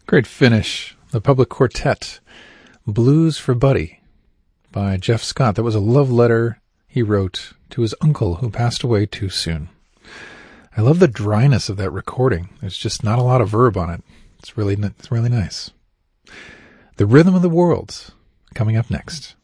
Great finish. The Public Quartet, Blues for Buddy by Jeff Scott. That was a love letter he wrote to his uncle who passed away too soon. I love the dryness of that recording. There's just not a lot of verb on it. It's really nice. The Rhythm of the World, coming up next.